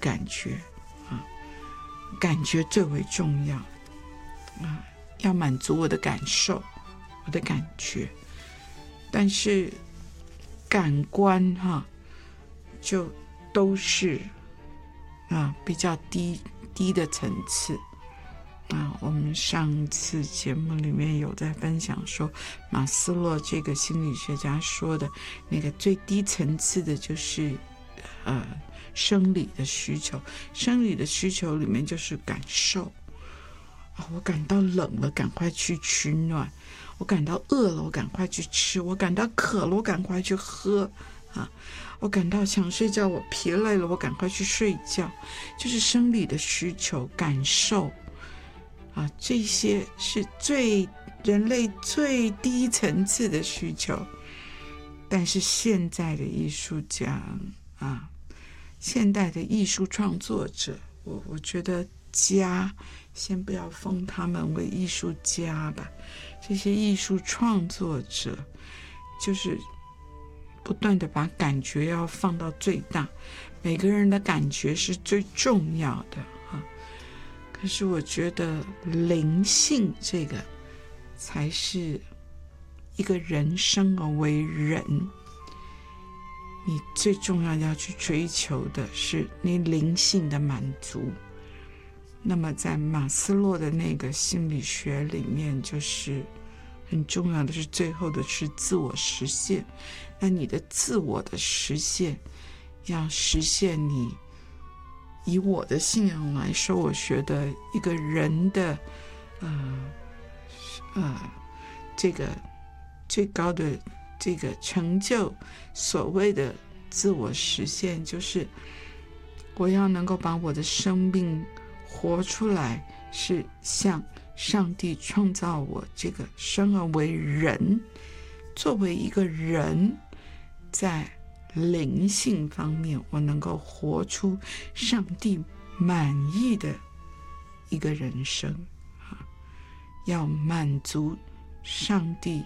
感觉啊，感觉最为重要啊，要满足我的感受，我的感觉。但是感官就都是比较低的层次我们上次节目里面有在分享说，马斯洛这个心理学家说的那个最低层次的就是生理的需求。生理的需求里面就是感受我感到冷了，赶快去取暖；我感到饿了，我赶快去吃；我感到渴了，我赶快去喝我感到想睡觉，我疲累了，我赶快去睡觉。就是生理的需求、感受这些是人类最低层次的需求。但是现在的艺术家现代的艺术创作者，我觉得先不要封他们为艺术家吧，这些艺术创作者就是不断的把感觉要放到最大，每个人的感觉是最重要的可是我觉得灵性这个才是一个人生而为人，你最重要去追求的是你灵性的满足。那么在马斯洛的那个心理学里面，就是很重要的是最后的是自我实现。那你的自我的实现要实现你，以我的信仰来说，我觉得一个人的这个最高的这个成就，所谓的自我实现，就是我要能够把我的生命活出来，是像上帝创造我这个生而为人，作为一个人，在灵性方面我能够活出上帝满意的一个人生要满足上帝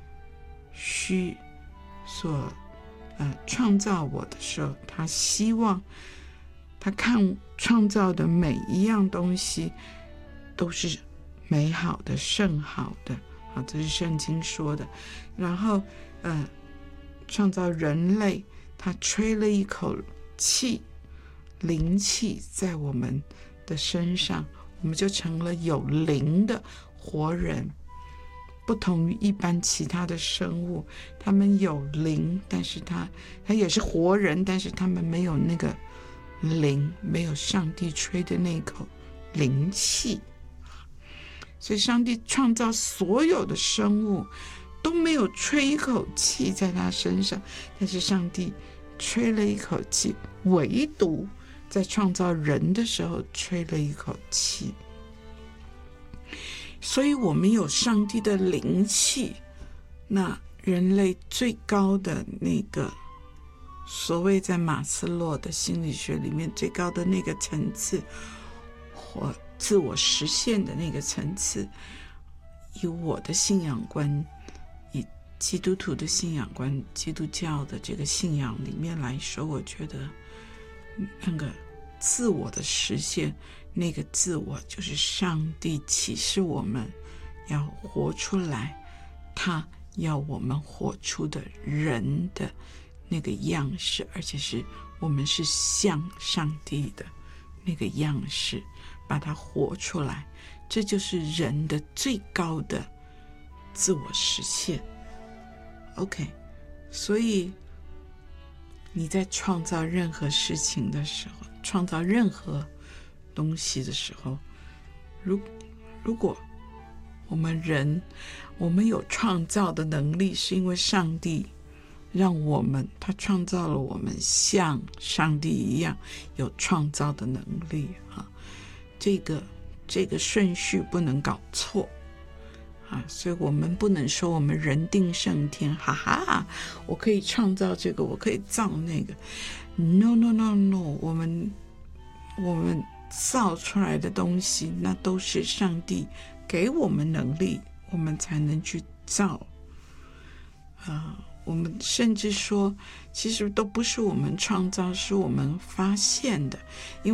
所创造我的时候，他希望他看创造的每一样东西都是美好的、甚好的这是圣经说的。然后创造人类，他吹了一口气，灵气在我们的身上，我们就成了有灵的活人。不同于一般其他的生物，他们有灵，但是他也是活人，但是他们没有那个灵，没有上帝吹的那口灵气。所以上帝创造所有的生物都没有吹一口气在他身上，但是上帝吹了一口气，唯独在创造人的时候吹了一口气。所以我们有上帝的灵气，那人类最高的那个所谓在马斯洛的心理学里面最高的那个层次，或自我实现的那个层次，以我的信仰观，以基督徒的信仰观，基督教的这个信仰里面来说，我觉得那个自我的实现，那个自我就是上帝启示我们要活出来，他要我们活出的人的那个样式，而且是我们是像上帝的那个样式，把它活出来，这就是人的最高的自我实现。 OK， 所以你在创造任何事情的时候，创造任何东西的时候，如果我们有创造的能力，是因为上帝让他创造了我们像上帝一样有创造的能力这个顺序不能搞错所以我们不能说我们人定胜天，哈哈，我可以创造这个，我可以造那个。 No， 我们造出来的东西，那都是上帝给我们能力，我们才能去造我们甚至说其实都不是我们创造，是我们发现的。因为